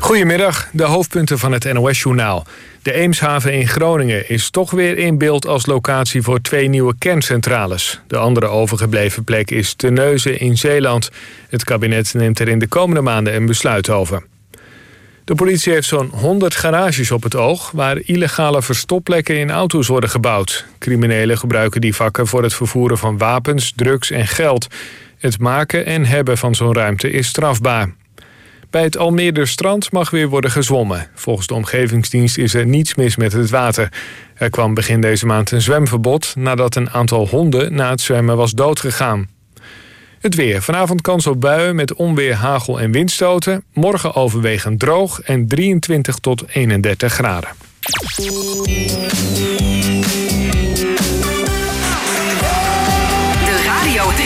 Goedemiddag, de hoofdpunten van het NOS-journaal. De Eemshaven in Groningen is toch weer in beeld als locatie voor 2 nieuwe kerncentrales. De andere overgebleven plek is Terneuzen in Zeeland. Het kabinet neemt er in de komende maanden een besluit over. De politie heeft zo'n 100 garages op het oog waar illegale verstopplekken in auto's worden gebouwd. Criminelen gebruiken die vakken voor het vervoeren van wapens, drugs en geld. Het maken en hebben van zo'n ruimte is strafbaar. Bij het Almeerderstrand mag weer worden gezwommen. Volgens de omgevingsdienst is er niets mis met het water. Er kwam begin deze maand een zwemverbod nadat een aantal honden na het zwemmen was doodgegaan. Het weer. Vanavond kans op buien met onweer, hagel en windstoten. Morgen overwegend droog en 23 tot 31 graden.